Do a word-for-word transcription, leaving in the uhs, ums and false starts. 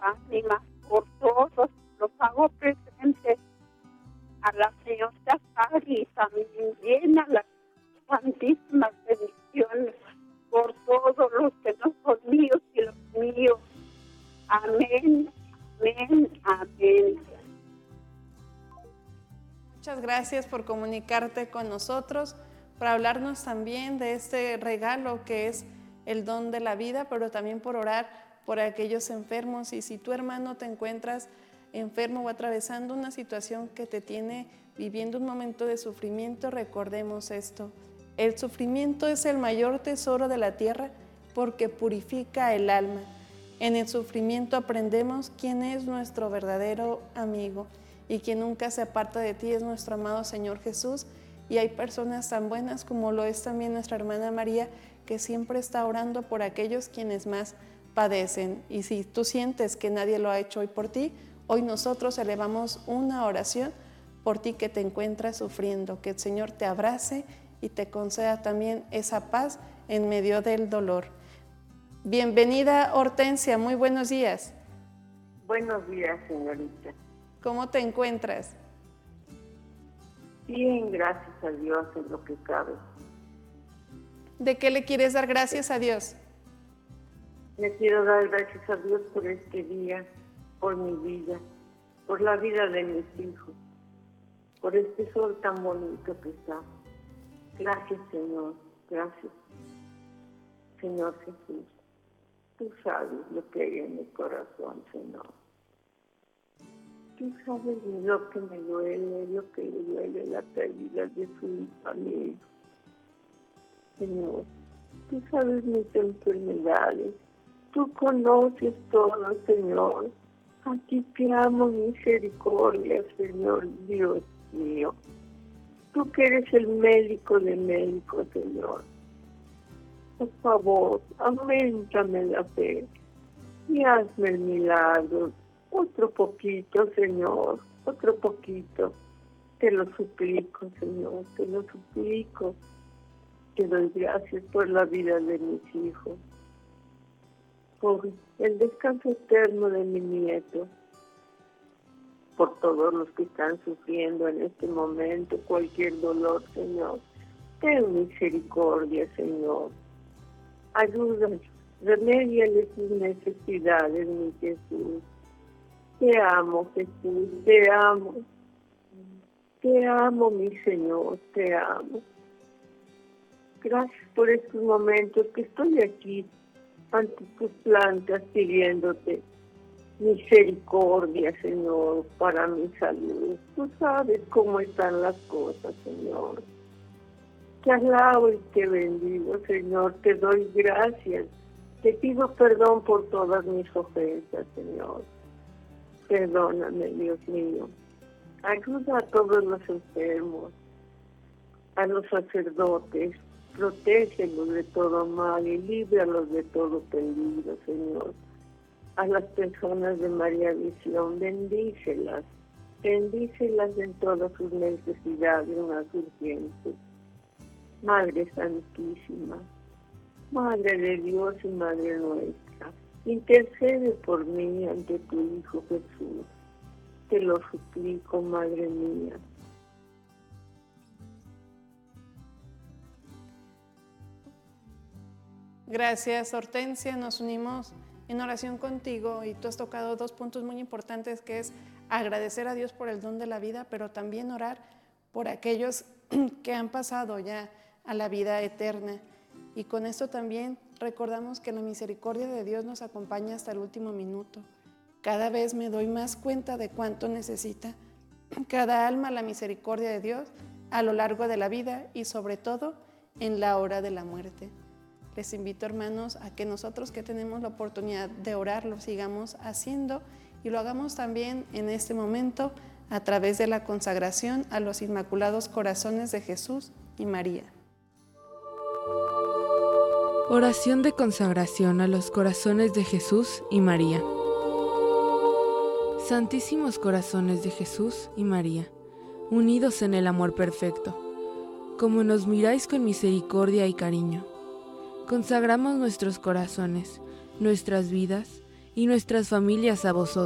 ánimas, por todos, los hago presentes a la señorita Cari, también llena las santísimas bendiciones por todos los que no son míos y los míos. Amén, amén, amén. Muchas gracias por comunicarte con nosotros, por hablarnos también de este regalo que es el don de la vida, pero también por orar por aquellos enfermos. Y si tu hermano te encuentras enfermo o atravesando una situación que te tiene viviendo un momento de sufrimiento, recordemos esto. El sufrimiento es el mayor tesoro de la tierra porque purifica el alma. En el sufrimiento aprendemos quién es nuestro verdadero amigo y quien nunca se aparta de ti es nuestro amado Señor Jesús. Y hay personas tan buenas como lo es también nuestra hermana María, que siempre está orando por aquellos quienes más padecen. Y si tú sientes que nadie lo ha hecho hoy por ti, hoy nosotros elevamos una oración por ti que te encuentras sufriendo, que el Señor te abrace y te conceda también esa paz en medio del dolor. Bienvenida, Hortensia, muy buenos días. Buenos días, señorita. ¿Cómo te encuentras? Bien, gracias a Dios en lo que cabe. ¿De qué le quieres dar gracias a Dios? Le quiero dar gracias a Dios por este día, por mi vida, por la vida de mis hijos, por este sol tan bonito que está. Gracias, Señor, gracias. Señor Jesús, tú sabes lo que hay en mi corazón, Señor. Tú sabes lo que me duele, lo que le duele la pérdida de su hijo amigo. Señor, tú sabes mis enfermedades, tú conoces todo, Señor. A ti te amo, misericordia, Señor Dios mío. Tú que eres el médico de médicos, Señor. Por favor, auméntame la fe y hazme el milagro. Otro poquito, Señor, otro poquito. Te lo suplico, Señor, te lo suplico. Te doy gracias por la vida de mis hijos, por el descanso eterno de mi nieto, por todos los que están sufriendo en este momento cualquier dolor, Señor. Ten misericordia, Señor. Ayúdanos, remédiales sus necesidades, mi Jesús. Te amo, Jesús, te amo. Te amo, mi Señor, te amo. Gracias por estos momentos que estoy aquí ante tus plantas pidiéndote misericordia, Señor, para mi salud. Tú sabes cómo están las cosas, Señor. Te alabo y te bendigo, Señor. Te doy gracias. Te pido perdón por todas mis ofensas, Señor. Perdóname, Dios mío. Ayuda a todos los enfermos, a los sacerdotes. Protégelos de todo mal y líbralos de todo peligro, Señor. A las personas de María Visión, bendícelas. Bendícelas en todas sus necesidades más urgentes. Madre Santísima, Madre de Dios y Madre nuestra, intercede por mí ante tu Hijo Jesús. Te lo suplico, Madre mía. Gracias, Hortensia. Nos unimos en oración contigo y tú has tocado dos puntos muy importantes, que es agradecer a Dios por el don de la vida, pero también orar por aquellos que han pasado ya a la vida eterna. Y con esto también recordamos que la misericordia de Dios nos acompaña hasta el último minuto. Cada vez me doy más cuenta de cuánto necesita cada alma la misericordia de Dios a lo largo de la vida y sobre todo en la hora de la muerte. Les invito, hermanos, a que nosotros que tenemos la oportunidad de orar lo sigamos haciendo y lo hagamos también en este momento a través de la consagración a los Inmaculados Corazones de Jesús y María. Oración de consagración a los corazones de Jesús y María. Santísimos corazones de Jesús y María, unidos en el amor perfecto, como nos miráis con misericordia y cariño, consagramos nuestros corazones, nuestras vidas y nuestras familias a vosotros.